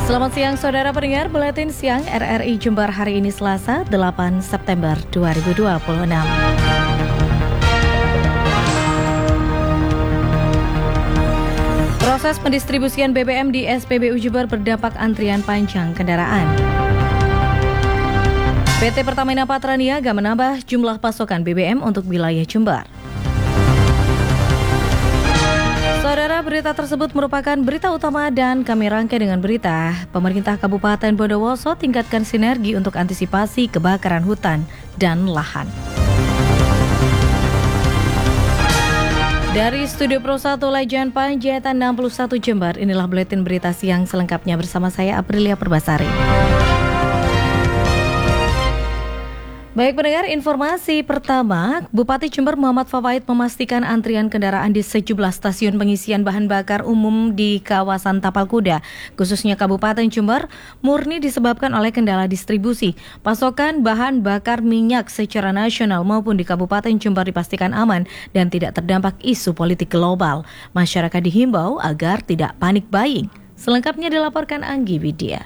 Selamat siang saudara pendengar, Buletin Siang RRI Jember hari ini Selasa 8 September 2026. Proses pendistribusian BBM di SPBU Jember berdampak antrian panjang kendaraan. PT Pertamina Patraniaga menambah jumlah pasokan BBM untuk wilayah Jember. Saudara, berita tersebut merupakan berita utama dan kami rangkai dengan berita Pemerintah Kabupaten Bondowoso tingkatkan sinergi untuk antisipasi kebakaran hutan dan lahan. Dari Studio Pro 1 Lajan Panjaitan 61 Jember, inilah buletin berita siang selengkapnya bersama saya Aprilia Perbasari. Baik pendengar, informasi pertama, Bupati Jember Muhammad Fawait memastikan antrian kendaraan di sejumlah stasiun pengisian bahan bakar umum di kawasan Tapal Kuda, khususnya Kabupaten Jember, murni disebabkan oleh kendala distribusi. Pasokan bahan bakar minyak secara nasional maupun di Kabupaten Jember dipastikan aman dan tidak terdampak isu politik global. Masyarakat dihimbau agar tidak panik buying. Selengkapnya dilaporkan Anggi Widya.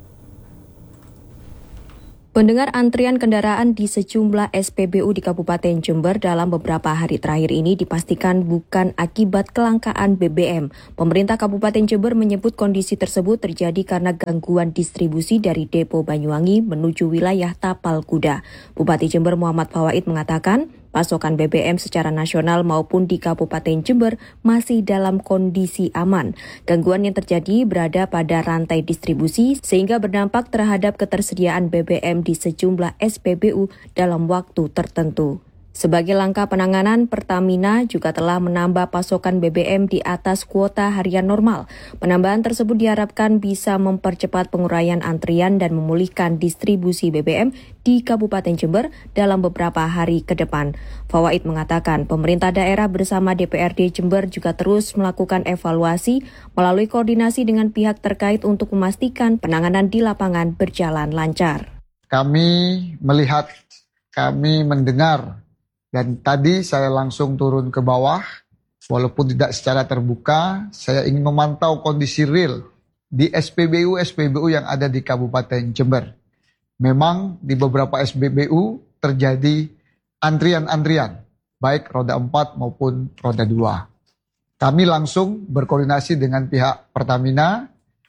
Pendengar, antrian kendaraan di sejumlah SPBU di Kabupaten Jember dalam beberapa hari terakhir ini dipastikan bukan akibat kelangkaan BBM. Pemerintah Kabupaten Jember menyebut kondisi tersebut terjadi karena gangguan distribusi dari Depo Banyuwangi menuju wilayah Tapal Kuda. Bupati Jember Muhammad Fawait mengatakan, pasokan BBM secara nasional maupun di Kabupaten Jember masih dalam kondisi aman. Gangguan yang terjadi berada pada rantai distribusi sehingga berdampak terhadap ketersediaan BBM di sejumlah SPBU dalam waktu tertentu. Sebagai langkah penanganan, Pertamina juga telah menambah pasokan BBM di atas kuota harian normal. Penambahan tersebut diharapkan bisa mempercepat penguraian antrian dan memulihkan distribusi BBM di Kabupaten Jember dalam beberapa hari ke depan. Fawait mengatakan pemerintah daerah bersama DPRD Jember juga terus melakukan evaluasi melalui koordinasi dengan pihak terkait untuk memastikan penanganan di lapangan berjalan lancar. Kami melihat, kami mendengar, dan tadi saya langsung turun ke bawah, walaupun tidak secara terbuka, saya ingin memantau kondisi real di SPBU yang ada di Kabupaten Jember. Memang di beberapa SPBU terjadi antrian-antrian, baik roda 4 maupun roda 2. Kami langsung berkoordinasi dengan pihak Pertamina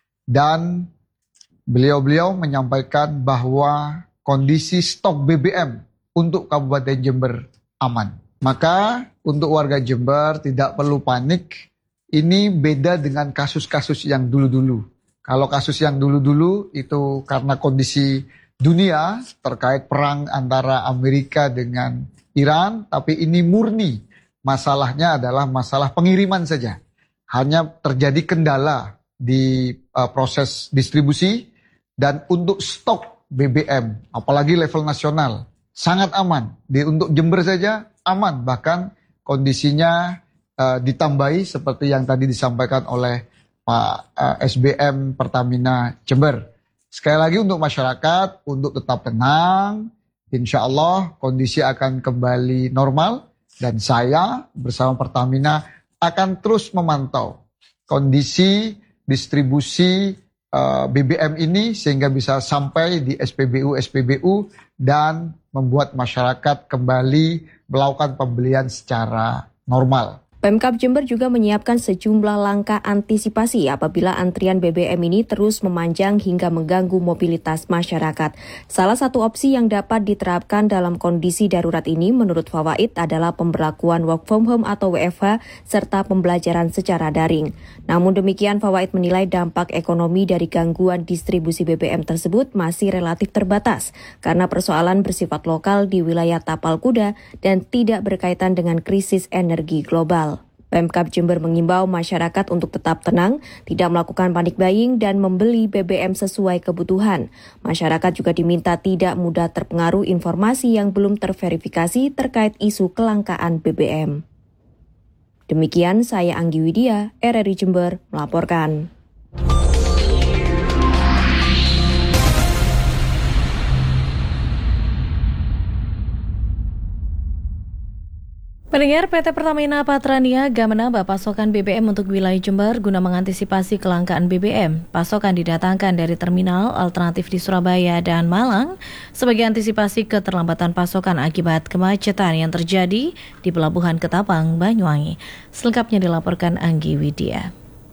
dan beliau-beliau menyampaikan bahwa kondisi stok BBM untuk Kabupaten Jember aman. Maka untuk warga Jember tidak perlu panik. Ini beda dengan kasus-kasus yang dulu-dulu. Kalau kasus yang dulu-dulu itu karena kondisi dunia terkait perang antara Amerika dengan Iran, tapi ini murni masalahnya adalah masalah pengiriman saja. Hanya terjadi kendala di proses distribusi dan untuk stok BBM, apalagi level nasional, sangat aman. Untuk Jember saja aman, bahkan kondisinya ditambahi seperti yang tadi disampaikan oleh Pak SBM Pertamina Jember. Sekali lagi untuk masyarakat, untuk tetap tenang, insya Allah kondisi akan kembali normal dan saya bersama Pertamina akan terus memantau kondisi distribusi BBM ini sehingga bisa sampai di SPBU dan membuat masyarakat kembali melakukan pembelian secara normal. Pemkab Jember juga menyiapkan sejumlah langkah antisipasi apabila antrian BBM ini terus memanjang hingga mengganggu mobilitas masyarakat. Salah satu opsi yang dapat diterapkan dalam kondisi darurat ini menurut Fawait adalah pemberlakuan work from home atau WFH serta pembelajaran secara daring. Namun demikian, Fawait menilai dampak ekonomi dari gangguan distribusi BBM tersebut masih relatif terbatas karena persoalan bersifat lokal di wilayah Tapal Kuda dan tidak berkaitan dengan krisis energi global. Pemkab Jember mengimbau masyarakat untuk tetap tenang, tidak melakukan panik buying dan membeli BBM sesuai kebutuhan. Masyarakat juga diminta tidak mudah terpengaruh informasi yang belum terverifikasi terkait isu kelangkaan BBM. Demikian saya Anggi Widya, RRI Jember melaporkan. Pendengar, PT Pertamina Patraniaga menambah pasokan BBM untuk wilayah Jember guna mengantisipasi kelangkaan BBM. Pasokan didatangkan dari terminal alternatif di Surabaya dan Malang sebagai antisipasi keterlambatan pasokan akibat kemacetan yang terjadi di Pelabuhan Ketapang, Banyuwangi. Selengkapnya dilaporkan Anggi Widya.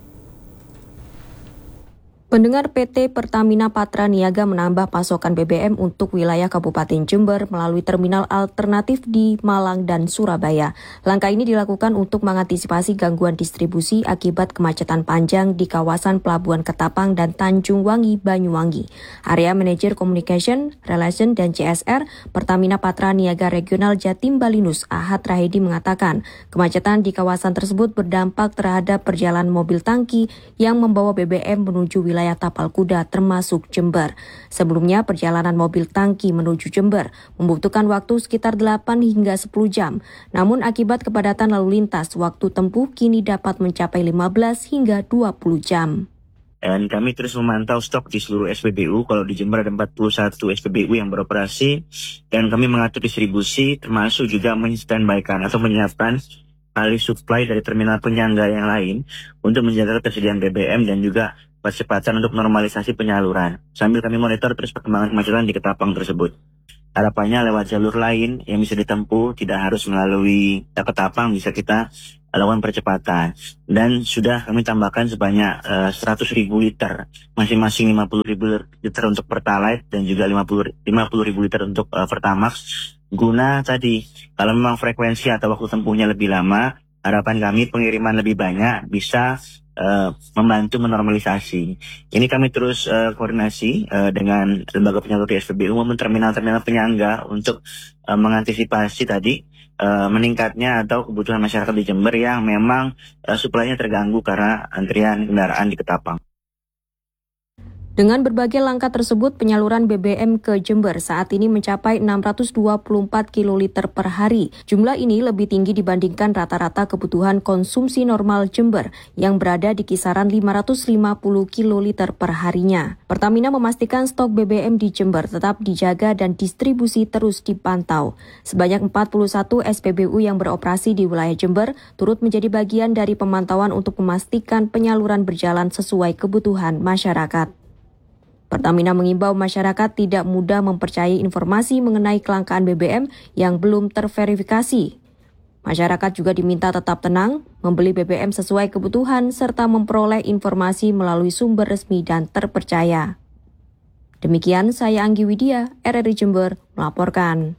Pendengar, PT Pertamina Patraniaga menambah pasokan BBM untuk wilayah Kabupaten Jember melalui terminal alternatif di Malang dan Surabaya. Langkah ini dilakukan untuk mengantisipasi gangguan distribusi akibat kemacetan panjang di kawasan Pelabuhan Ketapang dan Tanjung Wangi, Banyuwangi. Area Manager Communication, Relation, dan CSR Pertamina Patraniaga Regional Jatim Balinus, Ahad Rahedi mengatakan, kemacetan di kawasan tersebut berdampak terhadap perjalanan mobil tangki yang membawa BBM menuju wilayah Tapal Kuda termasuk Jember. Sebelumnya perjalanan mobil tangki menuju Jember membutuhkan waktu sekitar 8 hingga 10 jam. Namun akibat kepadatan lalu lintas, waktu tempuh kini dapat mencapai 15 hingga 20 jam. Dan kami terus memantau stok di seluruh SPBU. Kalau di Jember ada 41 SPBU yang beroperasi, dan kami mengatur distribusi termasuk juga menstandbykan atau menyiapkan alih supply dari terminal penyangga yang lain untuk menjaga ketersediaan BBM dan juga percepatan untuk normalisasi penyaluran. Sambil kami monitor terus perkembangan kemacetan di Ketapang tersebut. Harapannya lewat jalur lain yang bisa ditempuh, tidak harus melalui Ketapang, bisa kita lakukan percepatan. Dan sudah kami tambahkan sebanyak 100.000 liter, masing-masing 50.000 liter untuk Pertalite dan juga 50.000 liter untuk Pertamax. Guna tadi, kalau memang frekuensi atau waktu tempuhnya lebih lama, harapan kami pengiriman lebih banyak bisa membantu menormalisasi. Ini kami terus koordinasi dengan lembaga penyalur di SPBU maupun terminal-terminal penyangga untuk mengantisipasi tadi meningkatnya atau kebutuhan masyarakat di Jember yang memang suplainya terganggu karena antrian kendaraan di Ketapang. Dengan berbagai langkah tersebut, penyaluran BBM ke Jember saat ini mencapai 624 kiloliter per hari. Jumlah ini lebih tinggi dibandingkan rata-rata kebutuhan konsumsi normal Jember yang berada di kisaran 550 kiloliter per harinya. Pertamina memastikan stok BBM di Jember tetap dijaga dan distribusi terus dipantau. Sebanyak 41 SPBU yang beroperasi di wilayah Jember turut menjadi bagian dari pemantauan untuk memastikan penyaluran berjalan sesuai kebutuhan masyarakat. Pertamina mengimbau masyarakat tidak mudah mempercayai informasi mengenai kelangkaan BBM yang belum terverifikasi. Masyarakat juga diminta tetap tenang, membeli BBM sesuai kebutuhan, serta memperoleh informasi melalui sumber resmi dan terpercaya. Demikian saya Anggi Widya, RRI Jember, melaporkan.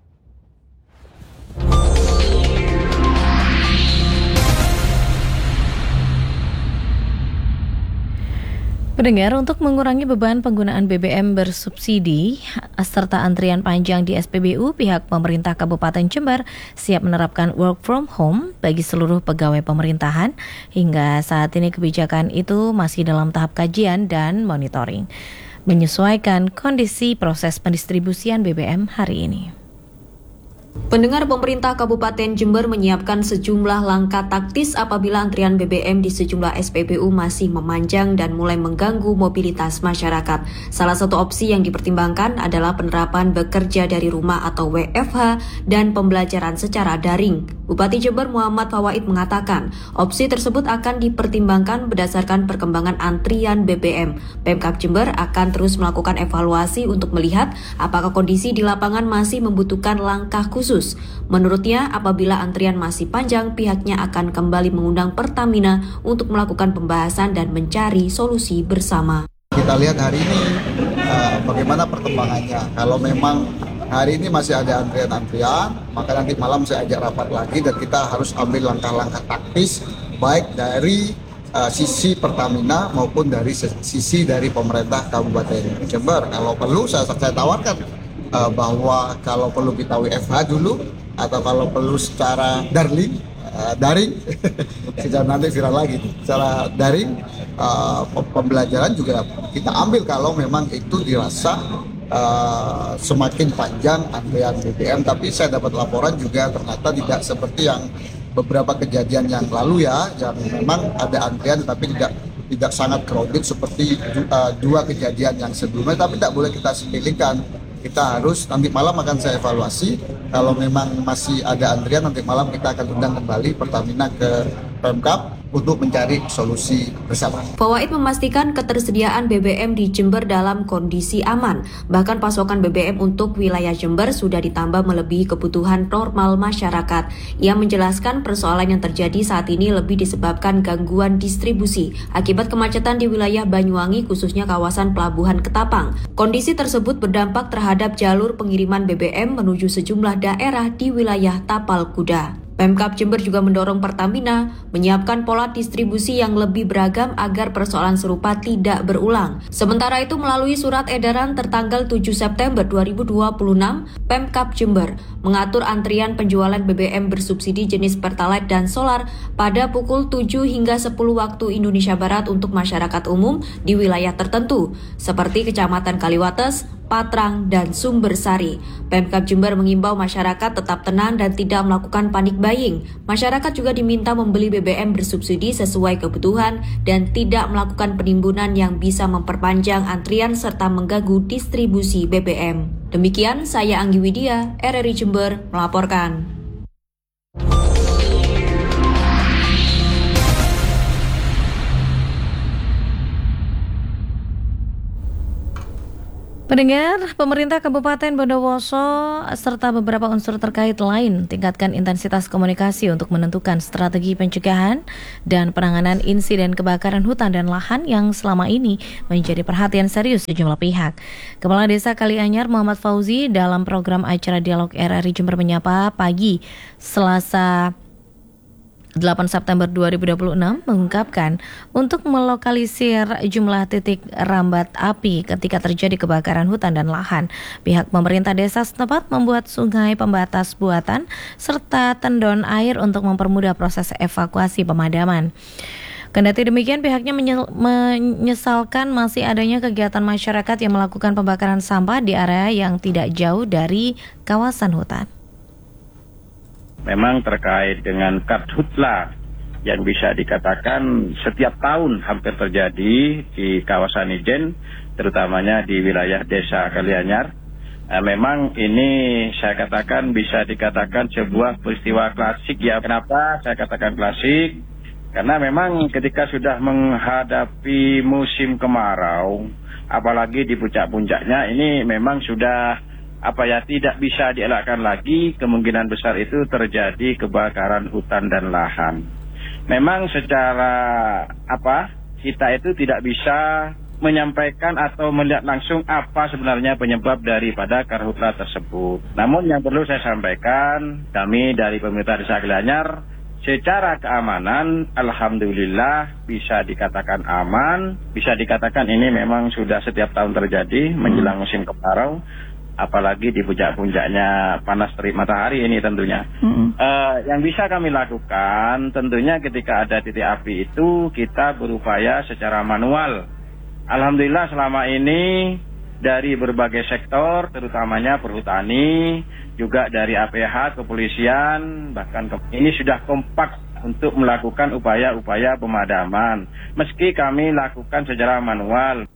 Pendengar, untuk mengurangi beban penggunaan BBM bersubsidi serta antrian panjang di SPBU, pihak pemerintah Kabupaten Jember siap menerapkan work from home bagi seluruh pegawai pemerintahan. Hingga saat ini kebijakan itu masih dalam tahap kajian dan monitoring, menyesuaikan kondisi proses pendistribusian BBM hari ini. Pendengar, pemerintah Kabupaten Jember menyiapkan sejumlah langkah taktis apabila antrian BBM di sejumlah SPBU masih memanjang dan mulai mengganggu mobilitas masyarakat. Salah satu opsi yang dipertimbangkan adalah penerapan bekerja dari rumah atau WFH dan pembelajaran secara daring. Bupati Jember Muhammad Fawaid mengatakan, opsi tersebut akan dipertimbangkan berdasarkan perkembangan antrian BBM. Pemkab Jember akan terus melakukan evaluasi untuk melihat apakah kondisi di lapangan masih membutuhkan langkah khusus. Menurutnya, apabila antrian masih panjang, pihaknya akan kembali mengundang Pertamina untuk melakukan pembahasan dan mencari solusi bersama. Kita lihat hari ini bagaimana perkembangannya. Kalau memang hari ini masih ada antrian-antrian, maka nanti malam saya ajak rapat lagi dan kita harus ambil langkah-langkah taktis baik dari sisi Pertamina maupun dari sisi dari pemerintah Kabupaten Jember. Kalau perlu saya tawarkan bahwa kalau perlu kita WFH dulu atau kalau perlu secara daring secara nanti viral lagi secara daring, pembelajaran juga kita ambil kalau memang itu dirasa semakin panjang antrian BBM. Tapi saya dapat laporan juga ternyata tidak seperti yang beberapa kejadian yang lalu ya, yang memang ada antrian tapi tidak sangat crowded seperti dua kejadian yang sebelumnya. Tapi tidak boleh kita sepelekan. Kita harus, nanti malam akan saya evaluasi Kalau memang masih ada antrian, nanti malam kita akan undang kembali Pertamina ke Pemkab untuk mencari solusi bersama. Fawaid memastikan ketersediaan BBM di Jember dalam kondisi aman. Bahkan pasokan BBM untuk wilayah Jember sudah ditambah melebihi kebutuhan normal masyarakat. Ia menjelaskan persoalan yang terjadi saat ini lebih disebabkan gangguan distribusi akibat kemacetan di wilayah Banyuwangi, khususnya kawasan Pelabuhan Ketapang. Kondisi tersebut berdampak terhadap jalur pengiriman BBM menuju sejumlah daerah di wilayah Tapal Kuda. Pemkab Jember juga mendorong Pertamina menyiapkan pola distribusi yang lebih beragam agar persoalan serupa tidak berulang. Sementara itu, melalui surat edaran tertanggal 7 September 2026, Pemkab Jember mengatur antrian penjualan BBM bersubsidi jenis Pertalite dan Solar pada pukul 7 hingga 10 waktu Indonesia Barat untuk masyarakat umum di wilayah tertentu, seperti Kecamatan Kaliwates, Patrang, dan Sumbersari. Pemkab Jember mengimbau masyarakat tetap tenang dan tidak melakukan panik buying. Masyarakat juga diminta membeli BBM bersubsidi sesuai kebutuhan dan tidak melakukan penimbunan yang bisa memperpanjang antrian serta mengganggu distribusi BBM. Demikian, saya Anggi Widya, RRI Jember, melaporkan. Pendengar, pemerintah Kabupaten Bondowoso serta beberapa unsur terkait lain tingkatkan intensitas komunikasi untuk menentukan strategi pencegahan dan penanganan insiden kebakaran hutan dan lahan yang selama ini menjadi perhatian serius sejumlah pihak. Kepala Desa Kalianyar Muhammad Fauzi dalam program acara Dialog RRI Jember Menyapa pagi Selasa 8 September 2026 mengungkapkan untuk melokalisir jumlah titik rambat api ketika terjadi kebakaran hutan dan lahan, pihak pemerintah desa setempat membuat sungai pembatas buatan serta tendon air untuk mempermudah proses evakuasi pemadaman. Kendati demikian, pihaknya menyesalkan masih adanya kegiatan masyarakat yang melakukan pembakaran sampah di area yang tidak jauh dari kawasan hutan. Memang terkait dengan karhutla yang bisa dikatakan setiap tahun hampir terjadi di kawasan Ijen, terutamanya di wilayah Desa Kalianyar. Memang ini saya katakan bisa dikatakan sebuah peristiwa klasik ya. Kenapa saya katakan klasik? Karena memang ketika sudah menghadapi musim kemarau, apalagi di puncak-puncaknya ini memang sudah tidak bisa dielakkan lagi, kemungkinan besar itu terjadi kebakaran hutan dan lahan. Memang secara kita itu tidak bisa menyampaikan atau melihat langsung apa sebenarnya penyebab daripada karhutla tersebut. Namun yang perlu saya sampaikan, kami dari pemerintah Desa Kalianyar secara keamanan alhamdulillah bisa dikatakan aman, bisa dikatakan ini memang sudah setiap tahun terjadi menjelang musim kemarau. Apalagi di puncak-puncaknya panas terik matahari ini tentunya. Yang bisa kami lakukan tentunya ketika ada titik api itu kita berupaya secara manual. Alhamdulillah selama ini dari berbagai sektor, terutamanya perhutani, juga dari APH, kepolisian, bahkan ini sudah kompak untuk melakukan upaya-upaya pemadaman. Meski kami lakukan secara manual.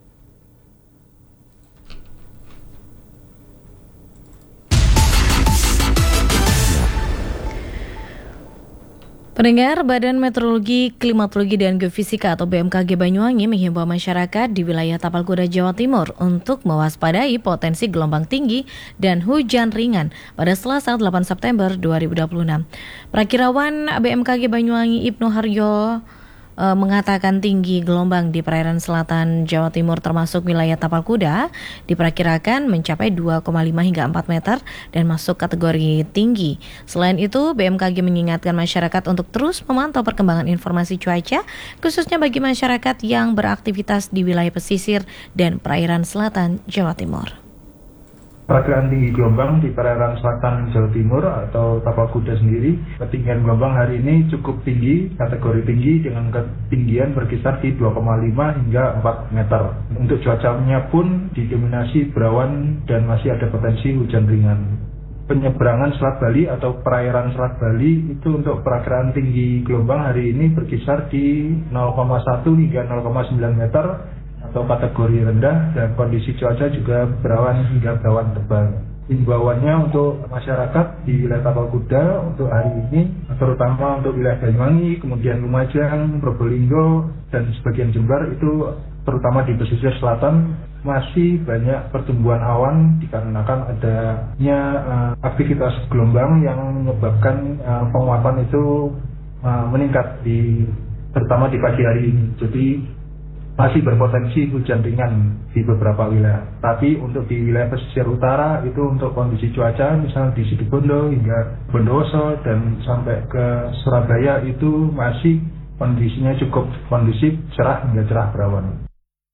Pendengar, Badan Meteorologi, Klimatologi dan Geofisika atau BMKG Banyuwangi menghimbau masyarakat di wilayah Tapal Kuda, Jawa Timur untuk mewaspadai potensi gelombang tinggi dan hujan ringan pada Selasa 8 September 2026. Prakirawan BMKG Banyuwangi Ibnu Haryo mengatakan tinggi gelombang di perairan selatan Jawa Timur termasuk wilayah Tapal Kuda diperkirakan mencapai 2,5 hingga 4 meter dan masuk kategori tinggi. Selain itu, BMKG mengingatkan masyarakat untuk terus memantau perkembangan informasi cuaca, khususnya bagi masyarakat yang beraktivitas di wilayah pesisir dan perairan selatan Jawa Timur. Perkiraan tinggi gelombang di perairan selatan Jawa Timur atau Tapal Kuda sendiri, ketinggian gelombang hari ini cukup tinggi, kategori tinggi dengan ketinggian berkisar di 2,5 hingga 4 meter. Untuk cuacanya pun didominasi berawan dan masih ada potensi hujan ringan. Penyeberangan Selat Bali atau perairan Selat Bali itu untuk perkiraan tinggi gelombang hari ini berkisar di 0,1 hingga 0,9 meter atau kategori rendah, dan kondisi cuaca juga berawan hingga berawan tebal. Himbauannya untuk masyarakat di wilayah Tapal Kuda untuk hari ini, terutama untuk wilayah Banyuwangi, kemudian Lumajang, Probolinggo, dan sebagian Jember itu terutama di pesisir selatan masih banyak pertumbuhan awan dikarenakan adanya aktivitas gelombang yang menyebabkan penguapan itu meningkat terutama di pagi hari ini. Jadi masih berpotensi hujan ringan di beberapa wilayah. Tapi untuk di wilayah pesisir utara itu untuk kondisi cuaca, misalnya di Situbondo hingga Bondowoso dan sampai ke Surabaya itu masih kondisinya cukup kondusif, cerah hingga cerah berawan.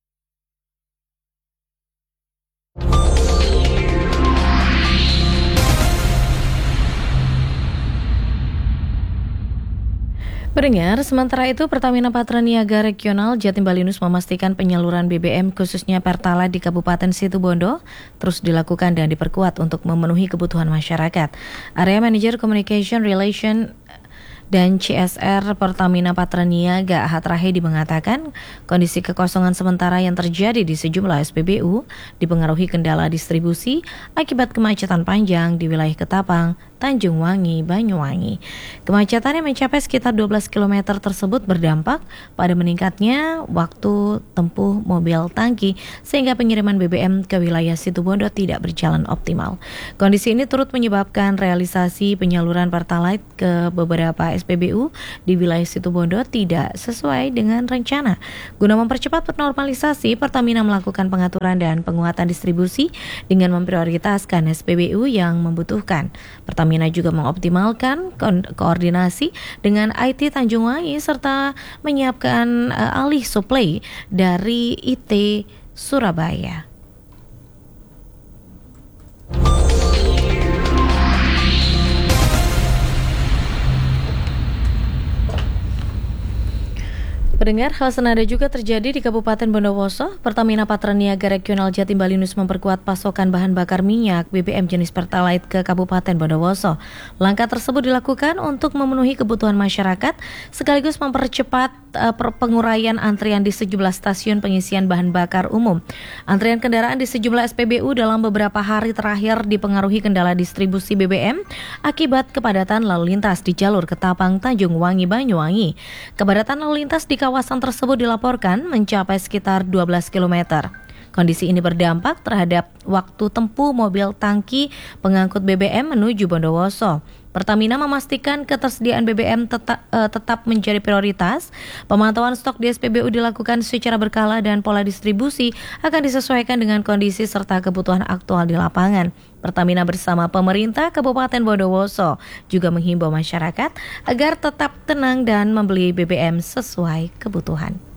Pendengar, sementara itu Pertamina Patraniaga Regional Jatim Balinus memastikan penyaluran BBM khususnya Pertalite di Kabupaten Situbondo terus dilakukan dan diperkuat untuk memenuhi kebutuhan masyarakat. Area Manager Communication Relation dan CSR Pertamina Patraniaga Ahad Rahedi mengatakan kondisi kekosongan sementara yang terjadi di sejumlah SPBU dipengaruhi kendala distribusi akibat kemacetan panjang di wilayah Ketapang, Tanjung Wangi, Banyuwangi. Kemacetan yang mencapai sekitar 12 km tersebut berdampak pada meningkatnya waktu tempuh mobil tangki sehingga pengiriman BBM ke wilayah Situbondo tidak berjalan optimal. Kondisi ini turut menyebabkan realisasi penyaluran Pertalite ke beberapa SPBU di wilayah Situbondo tidak sesuai dengan rencana. Guna mempercepat normalisasi, Pertamina melakukan pengaturan dan penguatan distribusi dengan memprioritaskan SPBU yang membutuhkan. Pertamina juga mengoptimalkan koordinasi dengan IT Tanjung Wangi serta menyiapkan alih suplai dari IT Surabaya. Pendengar, hal senada juga terjadi di Kabupaten Bondowoso. Pertamina Patraniaga Regional Jatim Balinus memperkuat pasokan bahan bakar minyak BBM jenis Pertalite ke Kabupaten Bondowoso. Langkah tersebut dilakukan untuk memenuhi kebutuhan masyarakat sekaligus mempercepat penguraian antrian di sejumlah stasiun pengisian bahan bakar umum. Antrian kendaraan di sejumlah SPBU dalam beberapa hari terakhir dipengaruhi kendala distribusi BBM akibat kepadatan lalu lintas di jalur Ketapang, Tanjung Wangi, Banyuwangi. Kepadatan lalu lintas di kawasan tersebut dilaporkan mencapai sekitar 12 km. Kondisi ini berdampak terhadap waktu tempuh mobil tangki pengangkut BBM menuju Bondowoso. Pertamina memastikan ketersediaan BBM tetap menjadi prioritas. Pemantauan stok di SPBU dilakukan secara berkala dan pola distribusi akan disesuaikan dengan kondisi serta kebutuhan aktual di lapangan. Pertamina bersama pemerintah Kabupaten Bondowoso juga menghimbau masyarakat agar tetap tenang dan membeli BBM sesuai kebutuhan.